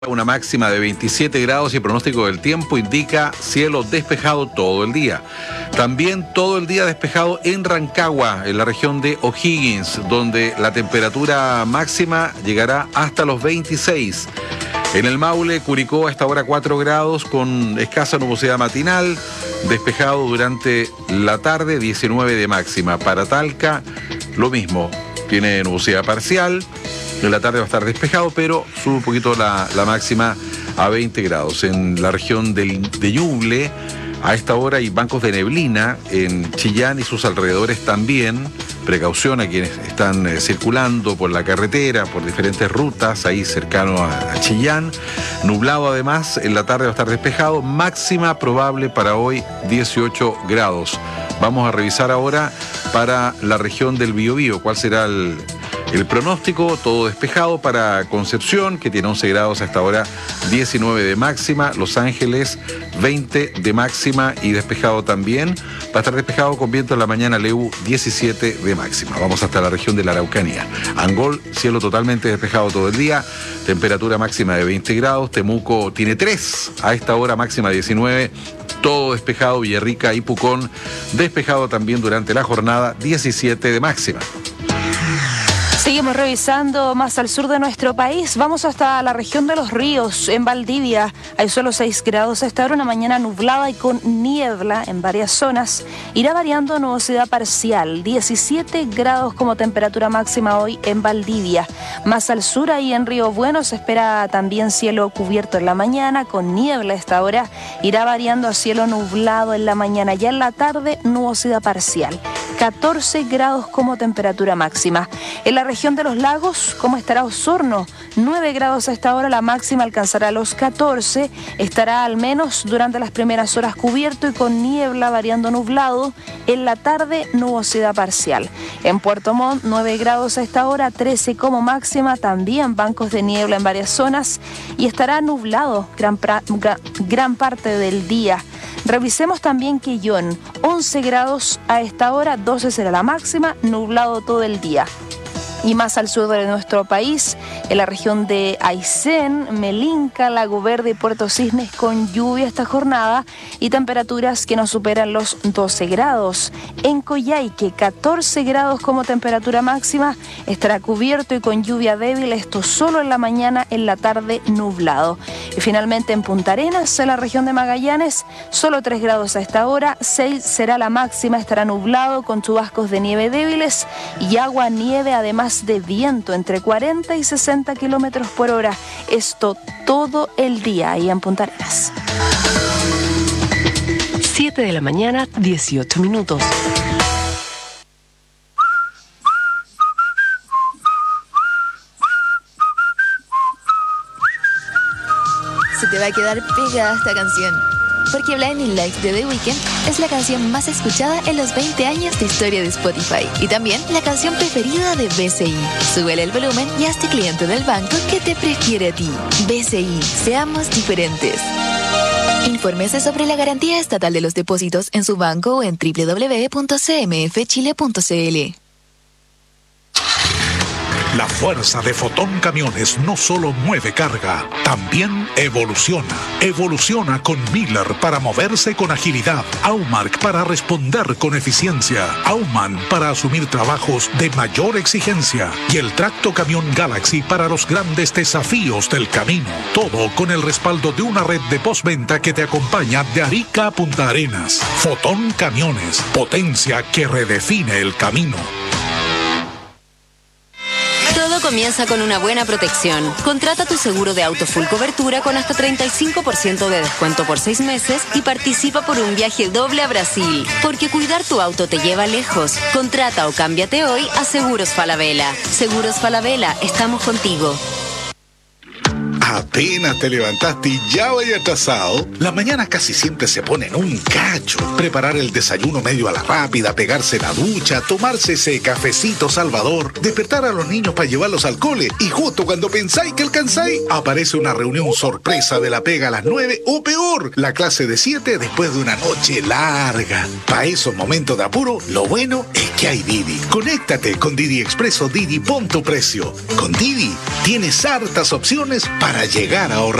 Una máxima de 27 grados y el pronóstico del tiempo indica cielo despejado todo el día. También todo el día despejado en Rancagua, en la región de O'Higgins, donde la temperatura máxima llegará hasta los 26. En el Maule, Curicó, a esta hora 4 grados con escasa nubosidad matinal, despejado durante la tarde, 19 de máxima. Para Talca, lo mismo, tiene nubosidad parcial. En la tarde va a estar despejado, pero sube un poquito la máxima a 20 grados. En la región de Ñuble, a esta hora hay bancos de neblina. En Chillán y sus alrededores también. Precaución a quienes están circulando por la carretera, por diferentes rutas, ahí cercano a Chillán. Nublado además, en la tarde va a estar despejado. Máxima probable para hoy, 18 grados. Vamos a revisar ahora para la región del Biobío cuál será el pronóstico. Todo despejado para Concepción, que tiene 11 grados a esta hora, 19 de máxima. Los Ángeles, 20 de máxima y despejado también. Va a estar despejado con viento en la mañana. Leu, 17 de máxima. Vamos hasta la región de la Araucanía. Angol, cielo totalmente despejado todo el día. Temperatura máxima de 20 grados. Temuco tiene 3 a esta hora, máxima 19. Todo despejado. Villarrica y Pucón, despejado también durante la jornada, 17 de máxima. Seguimos revisando más al sur de nuestro país. Vamos hasta la región de Los Ríos, en Valdivia. Hay solo 6 grados a esta hora, una mañana nublada y con niebla en varias zonas. Irá variando nubosidad parcial, 17 grados como temperatura máxima hoy en Valdivia. Más al sur, ahí en Río Bueno, se espera también cielo cubierto en la mañana, con niebla a esta hora. Irá variando a cielo nublado en la mañana. Ya en la tarde, nubosidad parcial. 14 grados como temperatura máxima. En la región de los lagos, ¿cómo estará Osorno? 9 grados a esta hora, la máxima alcanzará los 14. Estará al menos durante las primeras horas cubierto y con niebla variando nublado. En la tarde, nubosidad parcial. En Puerto Montt, 9 grados a esta hora, 13 como máxima. También bancos de niebla en varias zonas y estará nublado gran parte del día. Revisemos también Quillón, 11 grados a esta hora, 12 será la máxima, nublado todo el día. Y más al sur de nuestro país, en la región de Aysén, Melinca, Lago Verde y Puerto Cisnes, con lluvia esta jornada y temperaturas que no superan los 12 grados. En Coyhaique, 14 grados como temperatura máxima, estará cubierto y con lluvia débil, esto solo en la mañana, en la tarde nublado. Y finalmente en Punta Arenas, en la región de Magallanes, solo 3 grados a esta hora, 6 será la máxima, estará nublado con chubascos de nieve débiles y agua-nieve, además de viento entre 40 y 60 kilómetros por hora. Esto todo el día ahí en Punta Arenas. 7 de la mañana, 18 minutos. Se te va a quedar pegada esta canción, porque Blinding Lights de The Weeknd es la canción más escuchada en los 20 años de historia de Spotify y también la canción preferida de BCI. Súbele el volumen y hazte cliente del banco que te prefiere a ti. BCI, seamos diferentes. Infórmese sobre la garantía estatal de los depósitos en su banco o en www.cmfchile.cl. La fuerza de Fotón Camiones no solo mueve carga, también evoluciona. Evoluciona con Miller para moverse con agilidad, Aumark para responder con eficiencia, Aumann para asumir trabajos de mayor exigencia y el Tracto Camión Galaxy para los grandes desafíos del camino. Todo con el respaldo de una red de postventa que te acompaña de Arica a Punta Arenas. Fotón Camiones, potencia que redefine el camino. Todo comienza con una buena protección. Contrata tu seguro de auto full cobertura con hasta 35% de descuento por 6 meses y participa por un viaje doble a Brasil. Porque cuidar tu auto te lleva lejos. Contrata o cámbiate hoy a Seguros Falabella. Seguros Falabella, estamos contigo. Apenas te levantaste y ya vaya atrasado. Las mañanas casi siempre se ponen un cacho. Preparar el desayuno medio a la rápida, pegarse la ducha, tomarse ese cafecito salvador, despertar a los niños para llevarlos al cole y justo cuando pensáis que alcanzáis, aparece una reunión sorpresa de la pega a las 9 o peor, la clase de 7 después de una noche larga. Para esos momentos de apuro, lo bueno es que hay Didi. Conéctate con Didi Expreso Didi, pon tu precio. Con Didi tienes hartas opciones para para llegar a ahorrar.